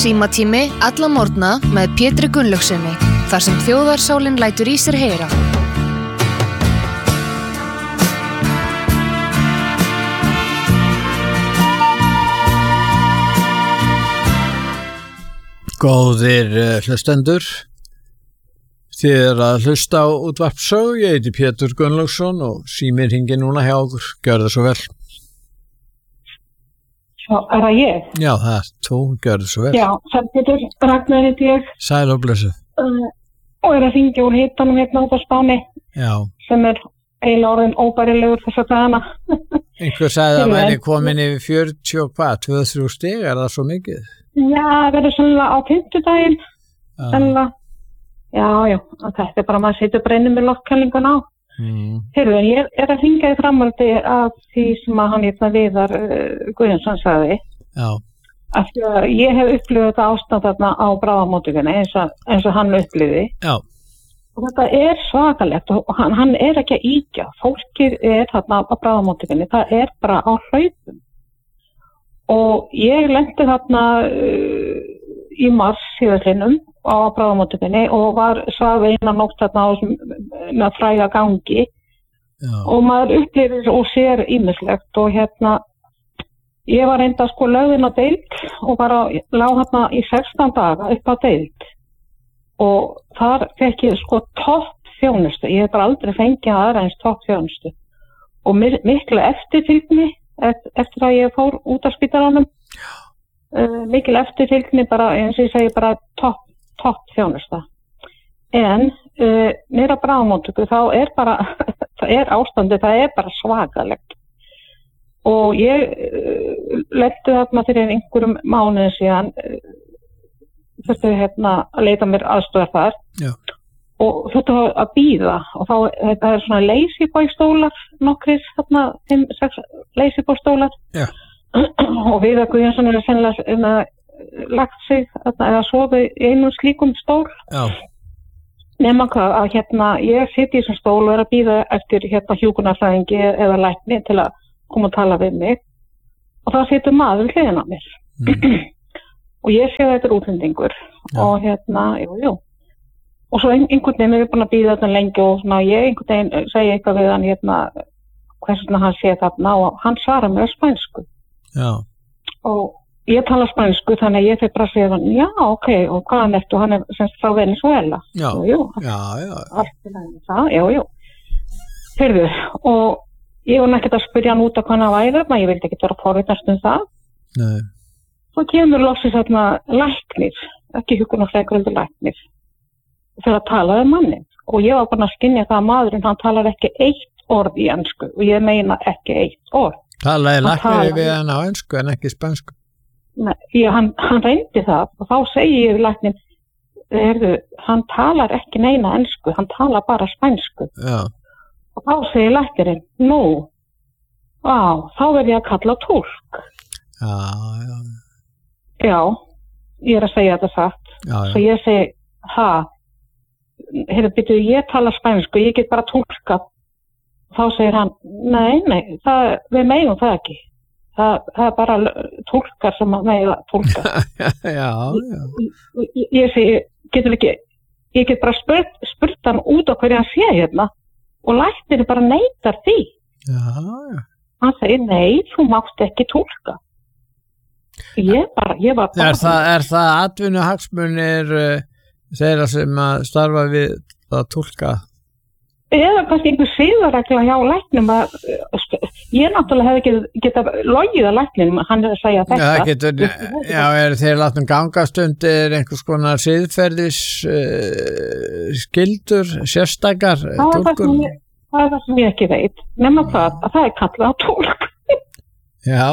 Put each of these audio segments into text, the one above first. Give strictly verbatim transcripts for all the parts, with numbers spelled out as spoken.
Símatími alla morgna með Pétri Gunnlaugsinni, þar sem þjóðarsálin lætur í sér heyra. Góðir uh, hlustendur, þið er að hlusta á útvarpssögu. Ég heiti Pétur Gunnlaugsson og síminn hringir núna hjá okkur. Gjörðu svo vel. Já, er það ég? Já, það er þú, gjörðu svo vel. Já, það Pétur, Ragnar heiti ég. Sæl og blessuð. Uh, og er að hringja úr hitanum hérna út á Spáni. Já. Sem er eiginlega orðinn óbærilegur þess að dagana. Einhver sagði að menni komin yfir fjörutíu og hvað, tvö til þrjú stig, er það svo mikið? Já, það verður sannlega á fimmtudaginn. Já. Sannlega. Já, já, þetta er bara að maður setur brennum með lokkkælingun á. Mm. Heyrðu, ég er að hringja í framhaldi af því sem að hann hérna Viðar uh, Guðjónsson sagði. Já. Af því að ég hef upplifað þetta ástand þarna á bráðamóttökunni eins og, eins og hann upplifði. Já. Og þetta er svakalegt og hann, hann er ekki að íkja. Fólkið er þarna á bráðamóttökunni, það er bara á hlaupum. Og ég lenti þarna uh, í mars síðastlinnum á bráðamóttökunni og var svaf eina nótt þarna á með fræga gangi. Já. Og maður upplifir og sér ýmislegt og hérna ég var enda sko lögðin á deild og bara lá hérna í sextán daga upp á deild og þar fekk ég sko topp þjónustu. Ég hef bara aldrei fengið aðra eins topp þjónustu og miklu eftirfylgni eftir að ég fór út af spítalanum. Uh, mikil eftirfylgni bara eins og ég segi bara topp topp þjónusta. En uh, nýra bráðamóttöku þá er bara það er ástandi, það er bara svakalegt. Og ég uh, lenti þarna fyrir einhverjum mánuðin síðan uh, þurfti hérna að leita mér aðstoðar þar. Já. Og þurfti að bíða og þá þetta er svona lazy boy stólar nokkrir þarna fimm sex lazy boy stólar. Já. Og Viðar Guðjónsson er sennilega um að lagt sig eða sofið í einum slíkum stól. Já. Nema hvað að hérna ég siti í þessum stól og er að bíða eftir hérna hjúkrunarfræðingi eða lækni til að koma að tala við mig og það situr maður við hliðina á mér. Mm. Og ég sé að þetta er útlendingur. Já. Og hérna, jú, jú. Og svo ein, einhvern veginn er búin að bíða þetta lengi og svona ég einhvern veginn segi eitthvað við hann hérna hvers vegna hann sé þarna og hann svarar mér á spænsku. Já. Og ég tala spænsku þannig að ég fyrir bara að segja hann, já, ok, og hvaðan ertu, hann er semst frá Venezuela. Já, jú, jú. Já, já. Allt í lagi það, jú, jú. Heyrðu, og ég var nekkert að spyrja hann út af hvað hann væri, maður ég vildi ekki vera forvitast um það. Nei. Svo kemur loksins þarna læknir, ekki hjúkrunarfræðingur heldur læknir, fyrir að tala um mannin. Og ég var bara að skynja það að maðurinn, hann talar ekki eitt orð í ensku, og ég meina ekki eitt orð. Talaði læknir við hann á ensku en ekki spænsku? Nei, ég, hann, hann reyndi það og þá segi ég við læknin, heyrðu, hann talar ekki neina ensku, hann talar bara spænsku. Já. Og þá segi læknirinn, nú, á, þá verð ég að kalla túlk. Já, já. Já, ég er að segja þetta satt. Já, já. Svo ég segi, ha, heyrðu, byrju, ég tala spænsku, ég get bara túlka. Þá segir hann, nei, nei, það, við megum það ekki. Það, það er bara túlkar sem að mega túlka. Já, já. Ég, ég, ég segi, getur ekki, ég get bara spurt, spurt hann út á hverju hann sé hérna og læknir bara neitar því. Já, já. Hann segir, nei, þú mátt ekki túlka. Ég bara, ég var bara... Er það, er það atvinnuhagsmunir uh, þeirra sem að starfa við að túlka? Eða kannski einhver siðaregla hjá læknum að ég náttúrulega hef ekki getað logið að læknum, hann er að segja þetta. Já, getur, já, er þeir látnum gangast undir einhvers konar siðferðis uh, skildur, sérstakar túlkur? Það er það sem ég ekki veit, nema það að það er kallað á túlk. Já.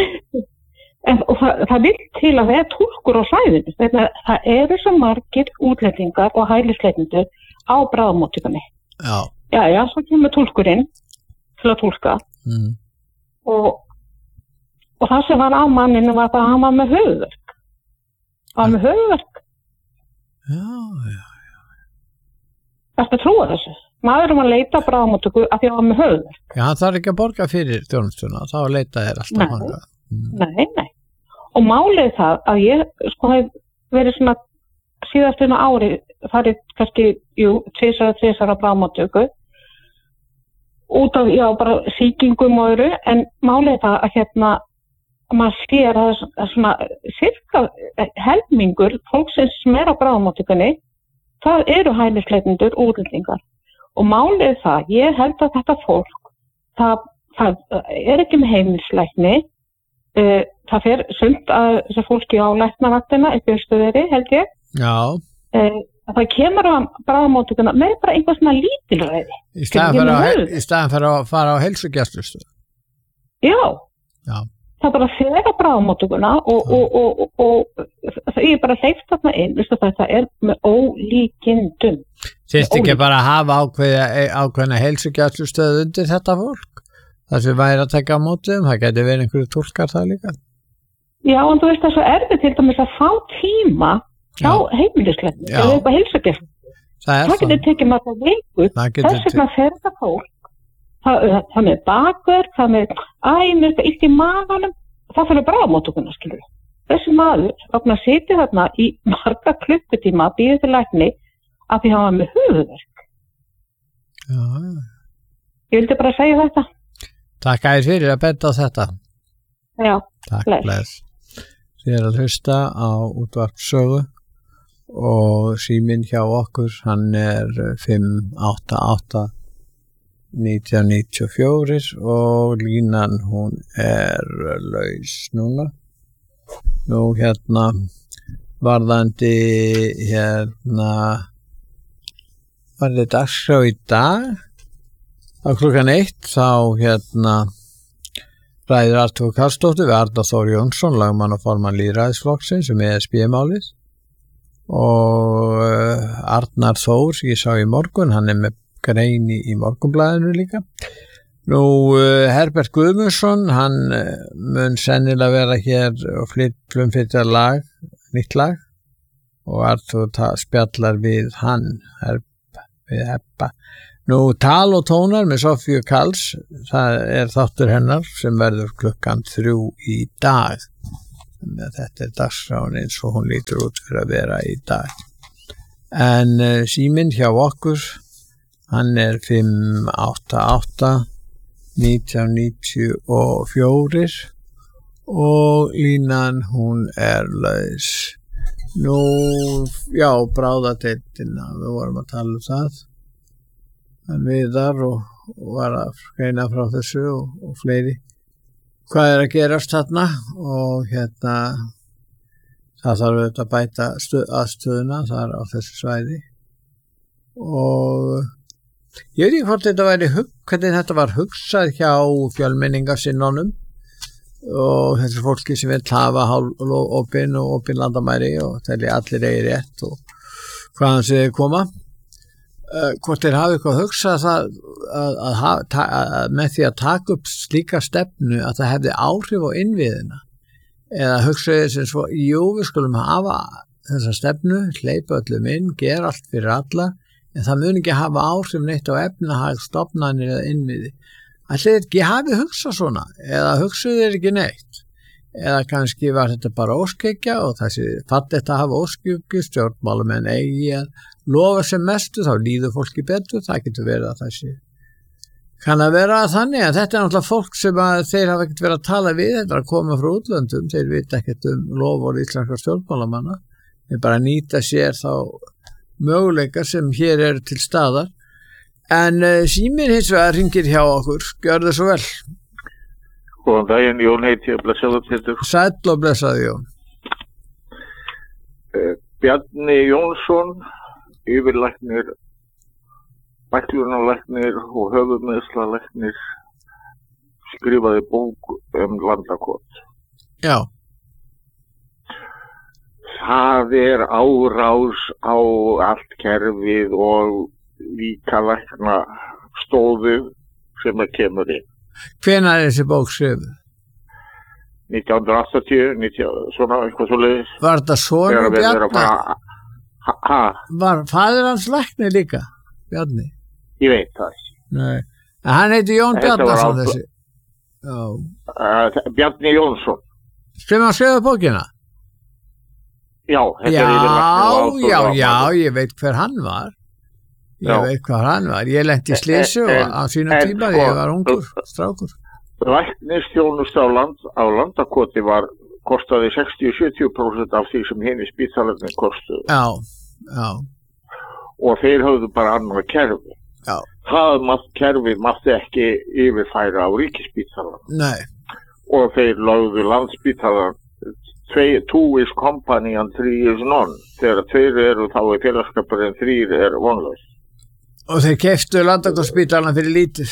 En, og það, það vil til að það er túlkur á svæðinu, þannig að það eru svo margir útlendingar og hælisleitendur á bráðamóttökunni. Já. Já, já, svo kemur túlkurinn til að túlka mm. og, og það sem var á manninu var það að hann var með höfuðverk. Hann var með höfuðverk. Já, já, já. Þetta trúa þessu. Maður um að leita bráðamóttöku af því að hann var með höfuðverk. Já, hann þarf ekki að borga fyrir þjónustuna, þá leita þér alltaf manga. Mm. Nei, nei. Og málið það að ég, sko, hef verið svona síðastuna ári farið kannski, jú, tvisar og tvisar á bráðamóttöku út af, já, bara sýkingum og öðru, en málið það að hérna maður sér að það er svona cirka helmingur fólksins sem er á bráðamóttökunni, það eru hælisleitendur útlendingar og málið það, ég held að þetta fólk, það, það er ekki með heimilislækni, uh, það fer sumt að þessu fólki á læknavaktina í Björnstöðveri, held ég. Já. Uh, það kemur á bráðamóttökuna með bara einhver svona lítilræði. Í staðan fyrir að fara á heilsugæslustöð. Já. Já. Það bara fer á bráðamóttökuna og, og, og, og, og það er bara hleypt þarna inn, vistu það, það er með ólíkindum. Þyrfti ekki bara að hafa ákveðna, ákveðna heilsugæslustöð undir þetta fólk? Það sem væri að taka á mótum, það geti verið einhverju túlkar það líka? Já, en þú veist það er svo erfið til dæmis að fá tíma hjá heimilisleitni, eða eitthvað heilsugæslu. Það, það getur tekið maður það veikur, þess vegna fer það fólk. Það, það með bakverk, það með æmur, það illt í maganum, það fyrir bráðamóttökuna, skilur við. Þessi maður, þarna sitja þarna í marga klukkutíma að bíða til lækni að því hafa með höfuðverk. Já. Ég vildi bara segja þetta. Takk æðir fyrir að benda á þetta. Já, takk, bless. Þið er að hlusta á útvarpssögu og síminn hjá okkur, hann er fimm átta átta nítján níutíu og fjögur og línan hún er laus núna. Nú hérna varðandi hérna var þetta dagskrá í dag á klukkan eitt þá hérna ræðir Arnþór Karlsdóttir við Arnar Þór Jónsson, lagmann og formann lýðræðisflokksins um E S B-málið og Arnar Þór, ég sá í morgun, hann er með grein í, í Morgunblaðinu líka. Nú, uh, Herbert Guðmundsson, hann uh, mun sennilega vera hér og flumflytja lag, nýtt lag og Arnþór spjallar við hann, Herb, við Heppa. Nú, Tal og tónar með Sofíu Karls, það er þáttur hennar sem verður klukkan þrjú í dag. Þetta er dagskráin eins og hún lítur út fyrir að vera í dag. En uh, síminn hjá okkur, hann er fimm átta átta nítján níutíu og fjögur og línan hún er laus. Nú, já, bráðadeildina, við vorum að tala um það. Hann Viðar og, og var að greina frá þessu og, og fleiri. Hvað er að gerast þarna og hérna það þarf auðvitað að bæta stuð, aðstöðuna þar á þessu svæði og ég veit ekki hvort þetta væri hug, hvernig þetta var hugsað hjá fjölmenningarsinnunum og þessu fólki sem vil hafa opin og opin landamæri og telli allir eigi rétt og hvaðan sem þeir koma. Uh, hvort þeir hafi eitthvað hugsað það að, að, að, að með því að taka upp slíka stefnu að það hefði áhrif á innviðina eða hugsaði sem svo, jú við skulum hafa þessa stefnu, hleypa öllum inn, gera allt fyrir alla en það mun ekki hafa áhrif neitt á efnahag, stofnanir eða innviði. Ætli þeir ekki hafi hugsað svona eða hugsaðu þeir ekki neitt eða kannski var þetta bara óskekja og þessi fatt þetta hafa óskekju stjórnmálamenn eigi að lofa sem mestu þá líður fólki betur, það getur verið að það sé. Kann að vera þannig að þetta er náttúrulega fólk sem að þeir hafa ekkert verið að tala við, þetta er að koma frá útlöndum, þeir vita ekkert um lofvörð íslenskra stjórnmálamanna, þeir bara nýta sér þá möguleika sem hér eru til staðar. En uh, síminn hins vegar hringir hjá okkur, gjör það svo vel. Góðan daginn, Jón heiti ég, blessaður Pétur. Sæll og blessaður Jón. Uh, Bjarni Jónsson, yfirlæknir, bæklunarlæknir og höfuðmeðslalæknir skrifaði bók um landakot. Já. Það er árás á allt kerfið og líka lækna stofu sem að kemur inn. Hvenær er þessi bók skrifuð? nítján hundrað áttatíu, nítján, svona eitthvað svoleiðis. Var þetta sonur Bjarna? Hæ? Var faðir hans læknir líka, Bjarni? Ég veit það ekki. Nei, en hann heiti Jón Bjarnason þessi. Já. Uh, Bjarni Jónsson. Sem hann skrifaði bókina? Já, þetta Já, er yfirlæknir já, og já, ég veit hver hann var. Ég Já. veit hvað hann var. Ég lenti í slysi En- og á sínum en tíma sko- þegar ég var ungur, strákur. Læknisþjónusta á, land, á landakoti var kostaði sextíu til sjötíu prósent af því sem henni spítalarnir kostuðu Já, já, og þeir höfðu bara annar kerfi. já, Það mátt, kerfið mátti ekki yfirfæra á ríkispítalan nei, og þeir lögðu landspítalan tvei, two is company and three is none. Þegar tveir eru þá er félagskapur en þrír er vonlaus. og þeir keftu landakotsspítalana fyrir lítið.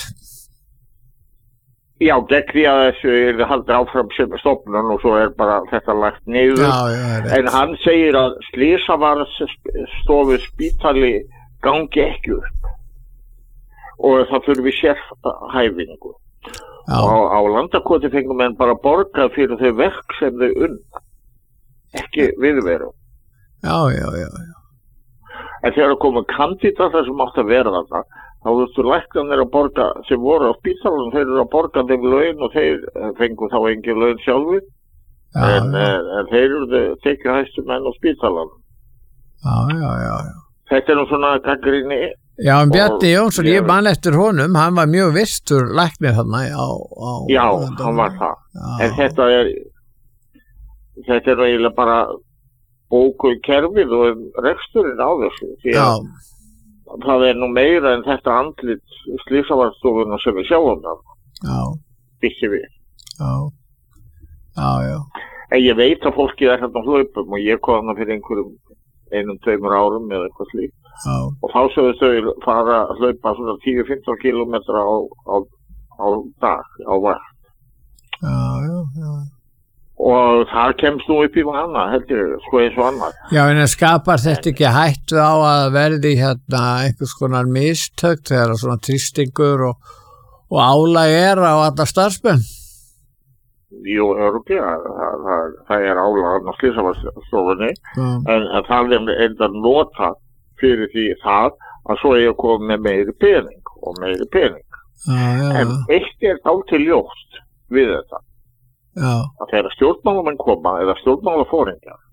Já, gegn því að þessu er það haldið áfram sem stofnun og svo er bara þetta lagt niður. Já, já, það er rétt. En hann segir að slysavarðstofu spítali gangi ekki upp og það þurfi sérhæfingu. Já, Og á landakoti fengum en bara borga fyrir þau verk sem þau unna, ekki viðveru. já, já, já, já. En þegar það komu kandidatar sem átt að vera þarna, þá þurftu læknarnir að borga sem voru á spítalanum, þeir eru að borga þeim laun og þeir fengu þá engin laun sjálfur, Já, en, já, en, en þeir eru tekið hæstu menn á spítalanum. já, já, já, já. Þetta er nú svona gagnrýni. Já, en Bjarni Jónsson, ég- ég man eftir honum, hann var mjög vistur læknir þarna á, á... Já, hann var það. Já, En þetta er, þetta er eiginlega bara bókuð kerfið og reksturinn á þessu. Því já, að það er nú meira en þetta andlit slysavarðstofuna sem við sjáum það, já, byggi við. já, já, já, En ég veit að fólkið er hérna á hlaupum og ég kom þarna fyrir einhverjum einum, tveimur árum eða eitthvað slíkt. já, Og þá sögðu þau fara að hlaupa svona tíu til fimmtán kílómetra á, á, á dag, á vakt. já, já, já. Og það kemst nú upp í hana, heldur, sko eins og annar. Já, en skapar þetta ekki hættu á að verði hérna einhvers konar mistök þegar svona tristingur og, og álag er á alla starfsmenn? Jú, öruglega, það, það, það er álagan á slysavarðstofunni, Já, en, en það er enda nota fyrir því það að svo er að koma með meiri pening og meiri pening. já, já, En eitt er þá til ljóst við þetta, já, að þegar stjórnmálamenn koma eða stjórnmálafóringjar